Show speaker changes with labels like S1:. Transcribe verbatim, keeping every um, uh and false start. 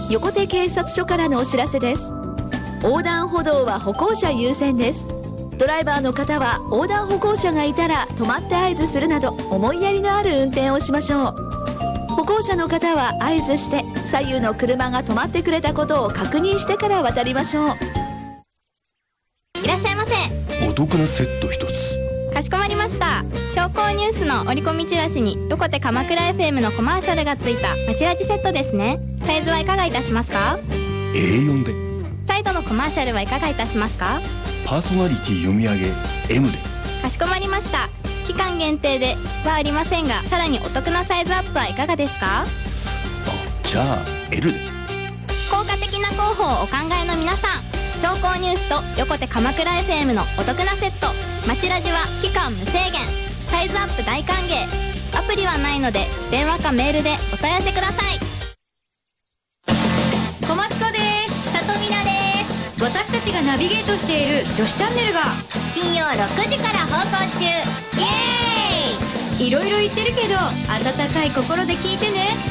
S1: 横手警察署からのお知らせです。横断歩道は歩行者優先です。ドライバーの方は横断歩行者がいたら止まって合図するなど思いやりのある運転をしましょう。歩行者の方は合図して左右の車が止まってくれたことを確認してから渡りましょう。
S2: いらっしゃいませ。
S3: お得なセット一つ。
S2: かしこまりました。商工ニュースの折り込みチラシに横手鎌倉 エフエム のコマーシャルがついたまちラジセットですね。サイズはいかがいたしますか？
S3: エーよん で。
S2: サイドのコマーシャルはいかがいたしますか？
S3: パーソナリティ読み上げ エム で。
S2: かしこまりました。期間限定ではありませんが、さらにお得なサイズアップはいかがですか？
S3: あ、じゃあ エル で。
S2: 効果的な広報をお考えの皆さん、商工ニュースと横手鎌倉 エフエム のお得なセットまちラジは期間無制限、サイズアップ大歓迎。アプリはないので電話かメールでお問い合わせください。
S4: 小松子です。里美奈です。私たちがナビゲートしている女子チャンネルが金曜ろくじから放送中。イエーイ。いろいろ言ってるけど温かい心で聞いてね。